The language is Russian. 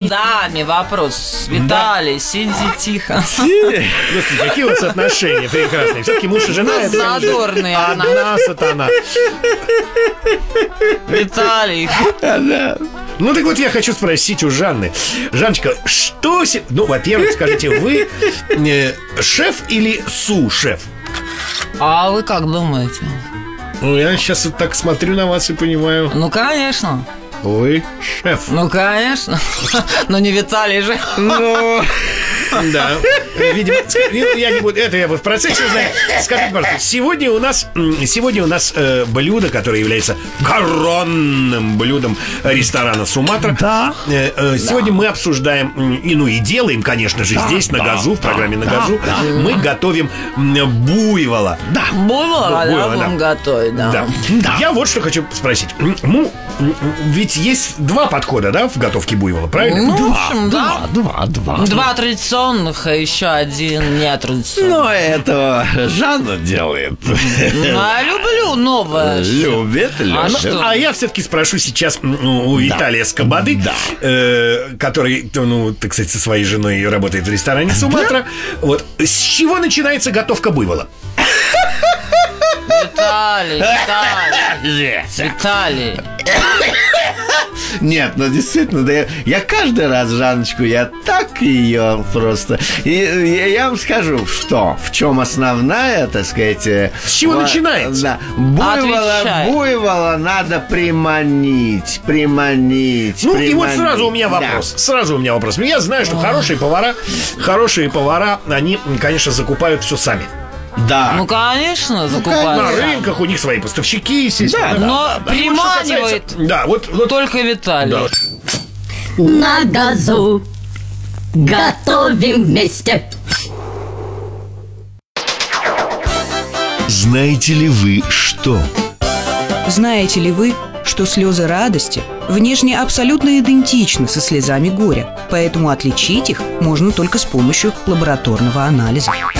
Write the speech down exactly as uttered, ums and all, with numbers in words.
Да, не вопрос. Виталий, да. Сиди тихо. Господи, какие у вас отношения прекрасные. Все-таки муж и жена. Это задорные. Одна сатана. Виталий. Ну так вот я хочу спросить у Жанны. Жанночка, что... Ну, во-первых, скажите, вы э, шеф или су-шеф? А вы как думаете? Ну, я сейчас вот так смотрю на вас и понимаю. Ну, конечно. Вы шеф. Ну, конечно. Но не Виталий же. Ну... Да, видимо, я не буду, это я в процессе узнаю. Скажите, пожалуйста, сегодня у нас Сегодня у нас э, блюдо, которое является коронным блюдом ресторана Суматра. Да. э, э, Сегодня да. мы обсуждаем, и, ну и делаем, конечно же, да, здесь, да, на газу, да, в программе да, «На газу» да, мы да. готовим буйвола. Да, буйвола, да, будем да. готовить, да. Да. да. Я вот что хочу спросить. Ну, ведь есть два подхода, да, в готовке буйвола, правильно? Ну, два, в общем, да. Два, два, два. Два традиционных, а еще один нетрадиционный. Но этого Жанна делает. Ну, я люблю новое. Любит, любит. А, что? А я все-таки спрошу сейчас у Виталия да. Скободы, да. э, который, ну, так сказать, со своей женой работает в ресторане Суматра. Да? Вот. С чего начинается готовка буйвола? Виталий, Виталий, Виталий. Нет, ну действительно, да я, я каждый раз Жанночку, я так ее просто. И я, я вам скажу, что в чем основная, так сказать. С чего во, начинается? Да, буйвола, буйвола надо приманить, приманить. Ну приманить. И вот сразу у меня вопрос. Да. Сразу у меня вопрос. Я знаю, что хорошие повара, хорошие повара, они, конечно, закупают все сами. Да. Ну, конечно, закупают. На рынках у них свои поставщики, естественно. Да, да, но да, приманивает касается... да, вот, вот... только Виталий. Да. На газу готовим вместе. Знаете ли вы что? Знаете ли вы, что слезы радости внешне абсолютно идентичны со слезами горя, поэтому отличить их можно только с помощью лабораторного анализа.